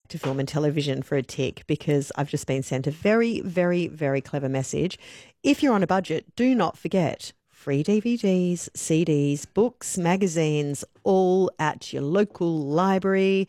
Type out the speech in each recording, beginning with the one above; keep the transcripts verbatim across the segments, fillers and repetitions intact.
to film and television for a tick because I've just been sent a very, very, very clever message. If you're on a budget, do not forget free D V Ds, C Ds, books, magazines, all at your local library.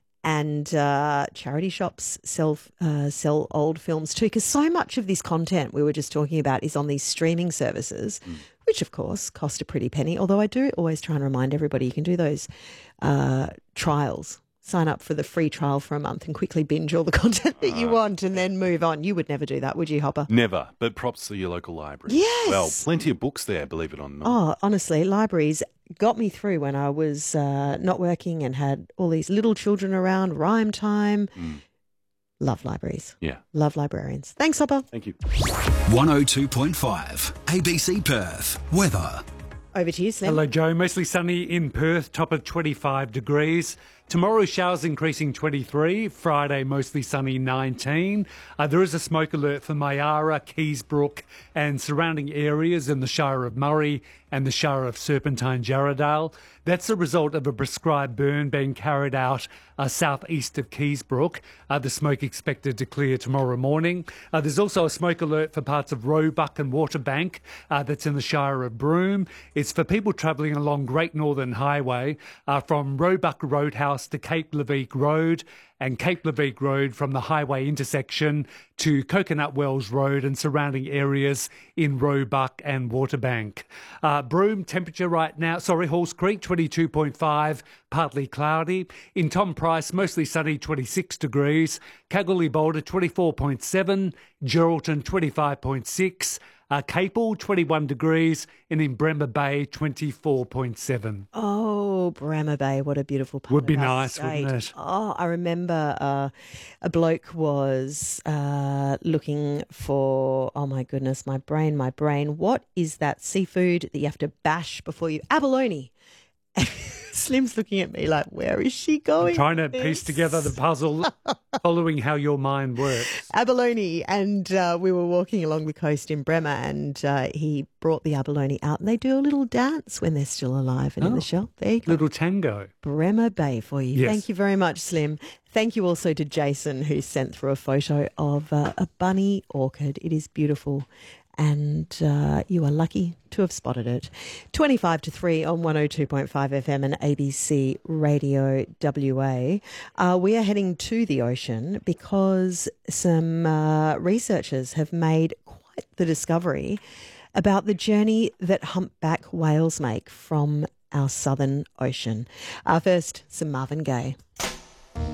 And uh, charity shops sell uh, sell old films too, because so much of this content we were just talking about is on these streaming services, mm. which of course cost a pretty penny. Although I do always try and remind everybody you can do those uh, trials. Sign up for the free trial for a month and quickly binge all the content that you want and then move on. You would never do that, would you, Hopper? Never, but props to your local library. Yes. Well, plenty of books there, believe it or not. Oh, honestly, libraries got me through when I was uh, not working and had all these little children around, rhyme time. Mm. Love libraries. Yeah. Love librarians. Thanks, Hopper. Thank you. one oh two point five A B C Perth. Weather. Over to you, Slim. Hello, Joe. Mostly sunny in Perth, top of twenty-five degrees. Tomorrow, showers increasing twenty-three. Friday, mostly sunny nineteen. Uh, there is a smoke alert for Mayara, Keysbrook and surrounding areas in the Shire of Murray and the Shire of Serpentine, Jarrahdale. That's a result of a prescribed burn being carried out uh, southeast of Keysbrook. Uh, the smoke expected to clear tomorrow morning. Uh, there's also a smoke alert for parts of Roebuck and Waterbank uh, that's in the Shire of Broome. It's for people travelling along Great Northern Highway uh, from Roebuck Roadhouse to Cape Leveque Road and Cape Leveque Road from the highway intersection to Coconut Wells Road and surrounding areas in Roebuck and Waterbank. Uh, Broome, temperature right now, sorry, Halls Creek, twenty-two point five, partly cloudy. In Tom Price, mostly sunny, twenty-six degrees. Kalgoorlie Boulder, twenty-four point seven. Geraldton, twenty-five point six. Uh, Capel, twenty-one degrees, and in Bremer Bay, twenty-four point seven. Oh, Bremer Bay, what a beautiful part Would be of our nice, state. wouldn't it? Oh, I remember uh, a bloke was uh, looking for, oh my goodness, my brain, my brain. What is that seafood that you have to bash before you, abalone. Slim's looking at me like, where is she going? I'm trying to piece together the puzzle, following how your mind works. Abalone, and uh, we were walking along the coast in Bremer, and uh, he brought the abalone out, and they do a little dance when they're still alive and oh, in the shell. There you go. Little tango. Bremer Bay for you. Yes. Thank you very much, Slim. Thank you also to Jason, who sent through a photo of uh, a bunny orchid. It is beautiful. And uh, you are lucky to have spotted it. twenty-five to three on one oh two point five F M and A B C Radio W A. Uh, we are heading to the ocean because some uh, researchers have made quite the discovery about the journey that humpback whales make from our southern ocean. Uh, first, some Marvin Gaye.